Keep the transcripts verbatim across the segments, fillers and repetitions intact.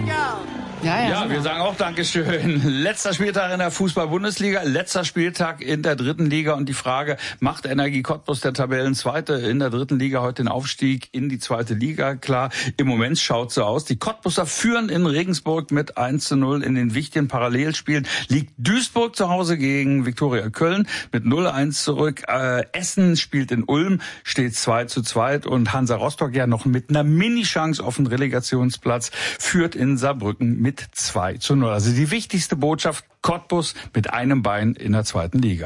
Ja, ja, ja, wir sagen auch Dankeschön. Letzter Spieltag in der Fußball-Bundesliga, letzter Spieltag in der dritten Liga und die Frage, macht Energie Cottbus, der Tabellenzweite in der dritten Liga, heute den Aufstieg in die zweite Liga? Klar, im Moment schaut so aus. Die Cottbuser führen in Regensburg mit eins zu null in den wichtigen Parallelspielen. Liegt Duisburg zu Hause gegen Viktoria Köln mit null eins zurück. Äh, Essen spielt in Ulm, steht zwei zu zwei und Hansa Rostock ja noch mit einer Mini-Chance auf den Relegationsplatz führt in Saarbrücken mit zwei zu null. Also die wichtigste Botschaft, Cottbus mit einem Bein in der zweiten Liga.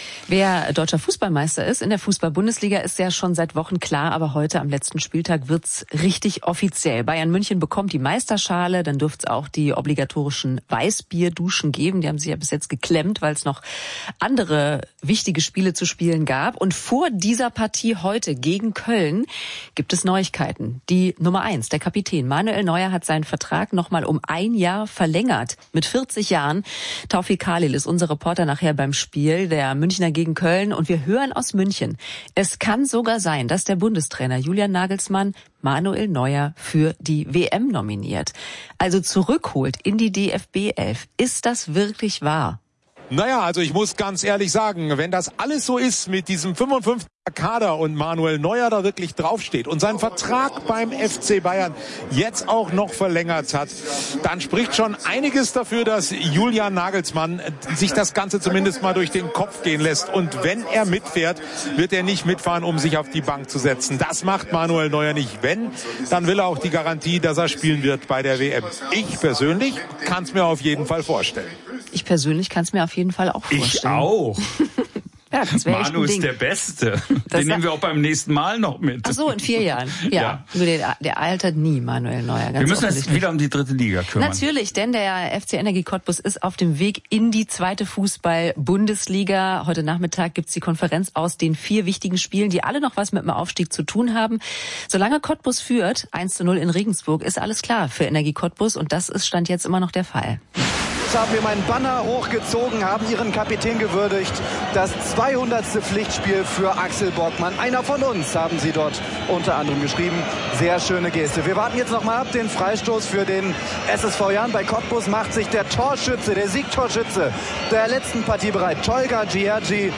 Wer deutscher Fußballmeister ist in der Fußball-Bundesliga, ist ja schon seit Wochen klar, aber heute am letzten Spieltag wird's richtig offiziell. Bayern München bekommt die Meisterschale, dann dürfte es auch die obligatorischen Weißbierduschen geben. Die haben sich ja bis jetzt geklemmt, weil es noch andere wichtige Spiele zu spielen gab. Und vor dieser Partie heute gegen Köln gibt es Neuigkeiten. Die Nummer eins, der Kapitän Manuel Neuer hat seinen Vertrag nochmal um ein Jahr verlängert. Mit vierzig Jahren. Taufik Khalil ist unser Reporter nachher beim Spiel der Münchner gegen Köln und wir hören aus München. Es kann sogar sein, dass der Bundestrainer Julian Nagelsmann Manuel Neuer für die W M nominiert. Also zurückholt in die D F B elf. Ist das wirklich wahr? Naja, also ich muss ganz ehrlich sagen, wenn das alles so ist mit diesem fünfundfünfziger Kader und Manuel Neuer da wirklich draufsteht und seinen Vertrag beim F C Bayern jetzt auch noch verlängert hat, dann spricht schon einiges dafür, dass Julian Nagelsmann sich das Ganze zumindest mal durch den Kopf gehen lässt. Und wenn er mitfährt, wird er nicht mitfahren, um sich auf die Bank zu setzen. Das macht Manuel Neuer nicht. Wenn, dann will er auch die Garantie, dass er spielen wird bei der W M. Ich persönlich kann es mir auf jeden Fall vorstellen. Ich persönlich kann es mir auf jeden Fall auch vorstellen. Ich auch. Ja, das wäre echt ein Manu ist Ding. der Beste. Das Den nehmen wir auch beim nächsten Mal noch mit. Ach so, in vier Jahren. Ja, Ja. Nur der, der altert nie, Manuel Neuer. Ganz Wir müssen uns offensichtlich. wieder um die dritte Liga kümmern. Natürlich, denn der F C Energie Cottbus ist auf dem Weg in die zweite Fußball-Bundesliga. Heute Nachmittag gibt's die Konferenz aus den vier wichtigen Spielen, die alle noch was mit dem Aufstieg zu tun haben. Solange Cottbus führt, eins zu null in Regensburg, ist alles klar für Energie Cottbus und das ist Stand jetzt immer noch der Fall. Haben wir meinen Banner hochgezogen, haben ihren Kapitän gewürdigt. Das zweihundertste Pflichtspiel für Axel Bockmann. Einer von uns, haben sie dort unter anderem geschrieben. Sehr schöne Geste. Wir warten jetzt noch mal ab. Den Freistoß für den S S V Jan. Bei Cottbus macht sich der Torschütze, der Siegtorschütze der letzten Partie bereit. Tolga Giergi,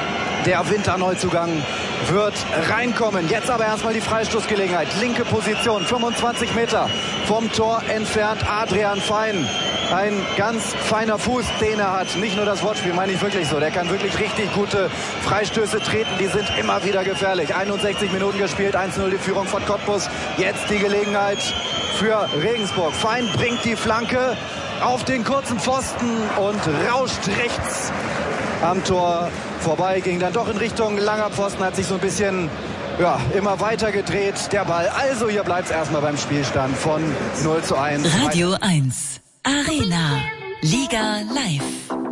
der Winterneuzugang, wird reinkommen. Jetzt aber erstmal die Freistoßgelegenheit. Linke Position, fünfundzwanzig Meter vom Tor entfernt. Adrian Fein. Ein ganz feiner Fuß, den er hat. Nicht nur das Wortspiel, meine ich wirklich so. Der kann wirklich richtig gute Freistöße treten. Die sind immer wieder gefährlich. einundsechzig Minuten gespielt, eins zu null die Führung von Cottbus. Jetzt die Gelegenheit für Regensburg. Fein bringt die Flanke auf den kurzen Pfosten und rauscht rechts am Tor vorbei. Ging dann doch in Richtung langer Pfosten, hat sich so ein bisschen ja, immer weiter gedreht, der Ball. Also hier bleibt es erstmal beim Spielstand von null zu eins. Radio eins. Arena. Liga live.